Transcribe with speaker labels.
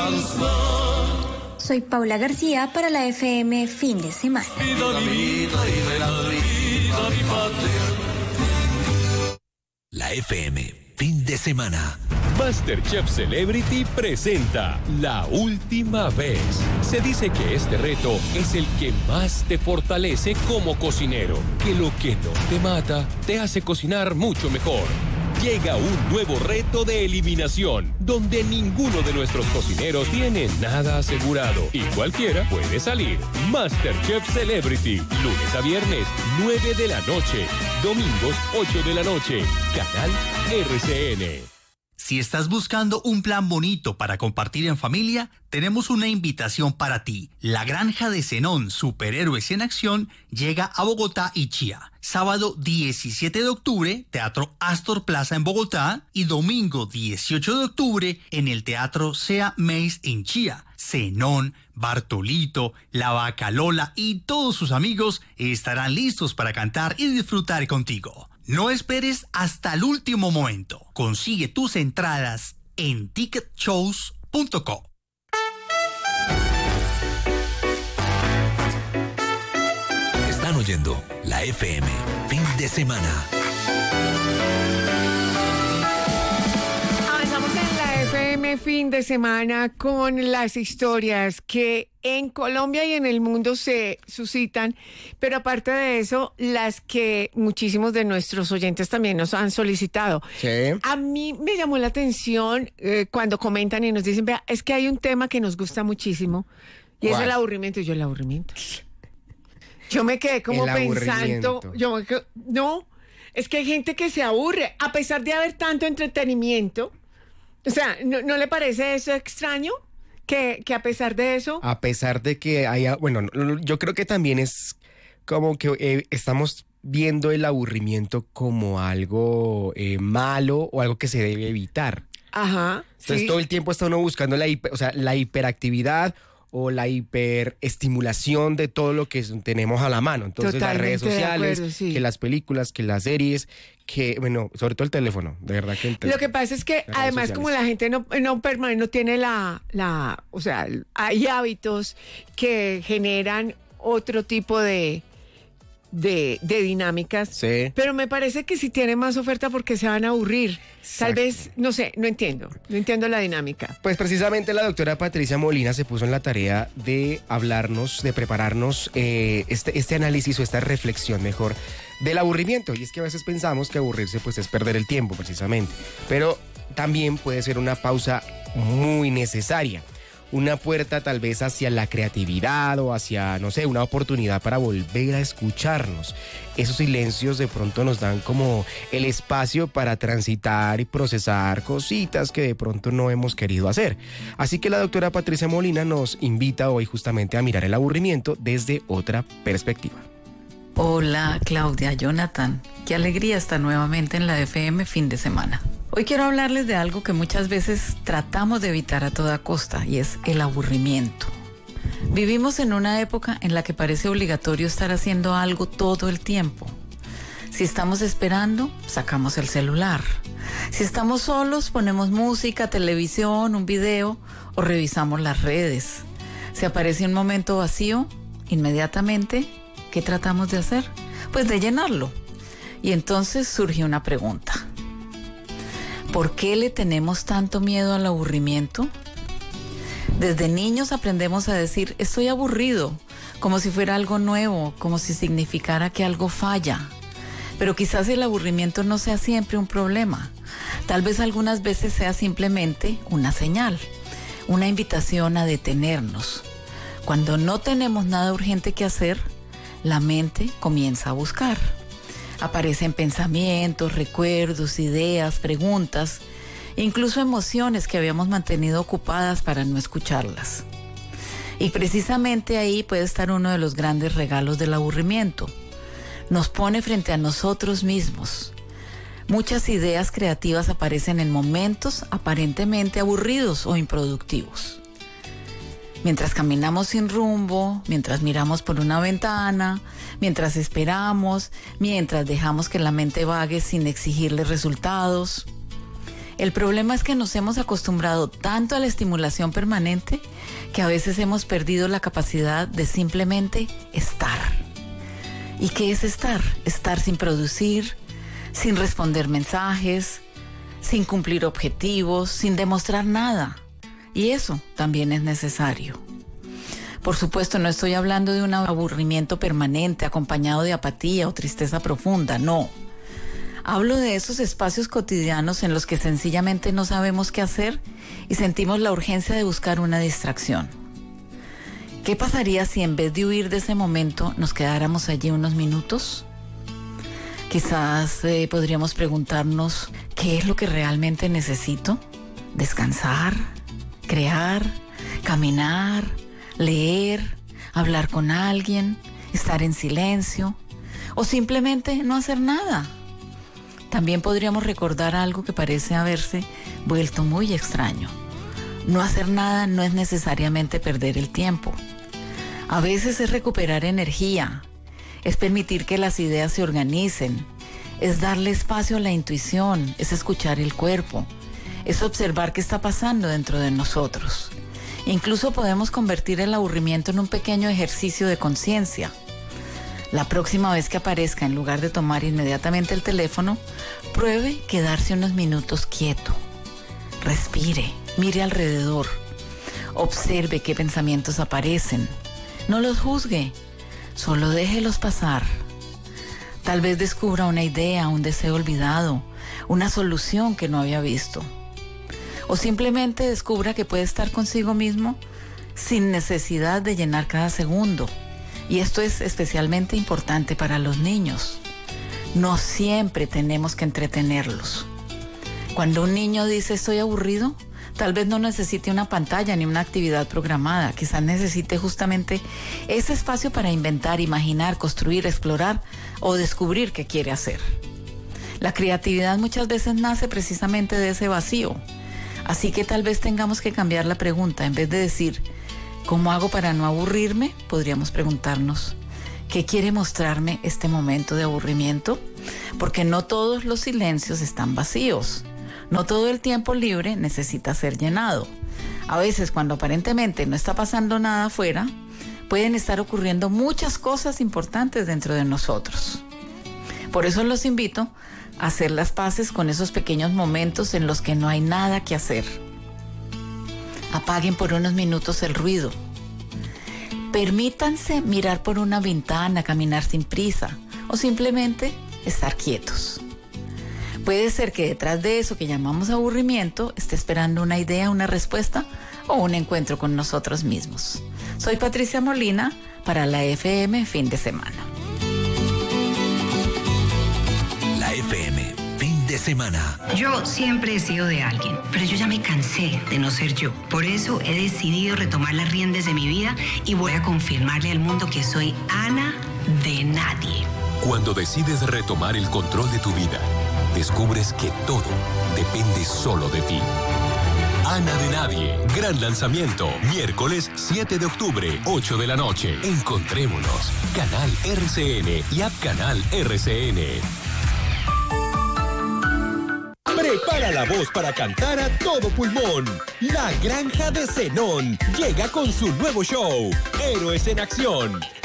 Speaker 1: Soy Paula García para la FM Fin de Semana.
Speaker 2: La FM Fin de Semana.
Speaker 3: MasterChef Celebrity presenta La Última Vez. Se dice que este reto es el que más te fortalece como cocinero, que lo que no te mata te hace cocinar mucho mejor. Llega un nuevo reto de eliminación, donde ninguno de nuestros cocineros tiene nada asegurado y cualquiera puede salir. MasterChef Celebrity, lunes a viernes, 9 de la noche, domingos, 8 de la noche, canal RCN.
Speaker 4: Si estás buscando un plan bonito para compartir en familia, tenemos una invitación para ti. La Granja de Zenón, Superhéroes en Acción, llega a Bogotá y Chía. Sábado 17 de octubre, Teatro Astor Plaza en Bogotá, y domingo 18 de octubre en el Teatro Sea Mace en Chía. Zenón, Bartolito, La Vaca Lola y todos sus amigos estarán listos para cantar y disfrutar contigo. No esperes hasta el último momento. Consigue tus entradas en ticketshows.com.
Speaker 2: Están oyendo la FM Fin de Semana.
Speaker 5: Avanzamos en la FM Fin de Semana con las historias que en Colombia y en el mundo se suscitan, pero aparte de eso, las que muchísimos de nuestros oyentes también nos han solicitado.
Speaker 6: Sí.
Speaker 5: A mí me llamó la atención cuando comentan y nos dicen, vea, es que hay un tema que nos gusta muchísimo y es el aburrimiento. Y yo, el aburrimiento. Yo me quedé como pensando, no, es que hay gente que se aburre, a pesar de haber tanto entretenimiento. O sea, ¿no le parece eso extraño? Que a pesar de eso...
Speaker 6: A pesar de que haya... Bueno, yo creo que también es como que estamos viendo el aburrimiento como algo malo o algo que se debe evitar.
Speaker 5: Ajá.
Speaker 6: Entonces todo el tiempo está uno buscando la hiperactividad o la hiperestimulación de todo lo que tenemos a la mano. Entonces
Speaker 5: totalmente
Speaker 6: las redes sociales,
Speaker 5: acuerdo, sí.
Speaker 6: que las películas, que las series, que, bueno, sobre todo el teléfono, de verdad que el teléfono.
Speaker 5: Lo que pasa es que además como la gente no tiene o sea, hay hábitos que generan otro tipo de dinámicas,
Speaker 6: sí.
Speaker 5: Pero me parece que si tiene más oferta porque se van a aburrir.
Speaker 6: Exacto.
Speaker 5: Tal vez, no sé, no entiendo la dinámica.
Speaker 6: Pues precisamente la doctora Patricia Molina se puso en la tarea de hablarnos, de prepararnos este análisis o esta reflexión mejor del aburrimiento. Y es que a veces pensamos que aburrirse pues es perder el tiempo precisamente, pero también puede ser una pausa muy necesaria. Una puerta tal vez hacia la creatividad o hacia, no sé, una oportunidad para volver a escucharnos. Esos silencios de pronto nos dan como el espacio para transitar y procesar cositas que de pronto no hemos querido hacer. Así que la doctora Patricia Molina nos invita hoy justamente a mirar el aburrimiento desde otra perspectiva.
Speaker 7: Hola, Claudia, Jonathan. Qué alegría estar nuevamente en la FM Fin de Semana. Hoy quiero hablarles de algo que muchas veces tratamos de evitar a toda costa y es el aburrimiento. Vivimos en una época en la que parece obligatorio estar haciendo algo todo el tiempo. Si estamos esperando, sacamos el celular. Si estamos solos, ponemos música, televisión, un video o revisamos las redes. Si aparece un momento vacío, inmediatamente, ¿qué tratamos de hacer? Pues de llenarlo. Y entonces surge una pregunta. ¿Por qué le tenemos tanto miedo al aburrimiento? Desde niños aprendemos a decir, estoy aburrido, como si fuera algo nuevo, como si significara que algo falla. Pero quizás el aburrimiento no sea siempre un problema. Tal vez algunas veces sea simplemente una señal, una invitación a detenernos. Cuando no tenemos nada urgente que hacer, la mente comienza a buscar. Aparecen pensamientos, recuerdos, ideas, preguntas, incluso emociones que habíamos mantenido ocupadas para no escucharlas. Y precisamente ahí puede estar uno de los grandes regalos del aburrimiento. Nos pone frente a nosotros mismos. Muchas ideas creativas aparecen en momentos aparentemente aburridos o improductivos. Mientras caminamos sin rumbo, mientras miramos por una ventana, mientras esperamos, mientras dejamos que la mente vague sin exigirle resultados. El problema es que nos hemos acostumbrado tanto a la estimulación permanente que a veces hemos perdido la capacidad de simplemente estar. ¿Y qué es estar? Estar sin producir, sin responder mensajes, sin cumplir objetivos, sin demostrar nada. Y eso también es necesario. Por supuesto, no estoy hablando de un aburrimiento permanente acompañado de apatía o tristeza profunda, no. Hablo de esos espacios cotidianos en los que sencillamente no sabemos qué hacer y sentimos la urgencia de buscar una distracción. ¿Qué pasaría si en vez de huir de ese momento nos quedáramos allí unos minutos? Quizás podríamos preguntarnos qué es lo que realmente necesito. Descansar, crear, caminar, leer, hablar con alguien, estar en silencio o simplemente no hacer nada. También podríamos recordar algo que parece haberse vuelto muy extraño. No hacer nada no es necesariamente perder el tiempo. A veces es recuperar energía, es permitir que las ideas se organicen, es darle espacio a la intuición, es escuchar el cuerpo, es observar qué está pasando dentro de nosotros. Incluso podemos convertir el aburrimiento en un pequeño ejercicio de conciencia. La próxima vez que aparezca, en lugar de tomar inmediatamente el teléfono, pruebe quedarse unos minutos quieto. Respire, mire alrededor, observe qué pensamientos aparecen. No los juzgue, solo déjelos pasar. Tal vez descubra una idea, un deseo olvidado, una solución que no había visto. O simplemente descubra que puede estar consigo mismo sin necesidad de llenar cada segundo. Y esto es especialmente importante para los niños. No siempre tenemos que entretenerlos. Cuando un niño dice estoy aburrido, tal vez no necesite una pantalla ni una actividad programada. Quizás necesite justamente ese espacio para inventar, imaginar, construir, explorar o descubrir qué quiere hacer. La creatividad muchas veces nace precisamente de ese vacío. Así que tal vez tengamos que cambiar la pregunta. En vez de decir ¿cómo hago para no aburrirme? Podríamos preguntarnos, ¿qué quiere mostrarme este momento de aburrimiento? Porque no todos los silencios están vacíos. No todo el tiempo libre necesita ser llenado. A veces, cuando aparentemente no está pasando nada afuera, pueden estar ocurriendo muchas cosas importantes dentro de nosotros. Por eso los invito a hacer las paces con esos pequeños momentos en los que no hay nada que hacer. Apaguen por unos minutos el ruido. Permítanse mirar por una ventana, caminar sin prisa o simplemente estar quietos. Puede ser que detrás de eso que llamamos aburrimiento esté esperando una idea, una respuesta o un encuentro con nosotros mismos. Soy Patricia Molina para la FM Fin de Semana.
Speaker 2: La FM Fin de Semana.
Speaker 8: Yo siempre he sido de alguien, pero yo ya me cansé de no ser yo. Por eso he decidido retomar las riendas de mi vida y voy a confirmarle al mundo que soy Ana de nadie.
Speaker 3: Cuando decides retomar el control de tu vida, descubres que todo depende solo de ti. Ana de Nadie, gran lanzamiento, miércoles 7 de octubre, 8 de la noche. Encontrémonos, Canal RCN y App Canal RCN. Prepara la voz para cantar a todo pulmón. La Granja de Zenón llega con su nuevo show, Héroes en Acción.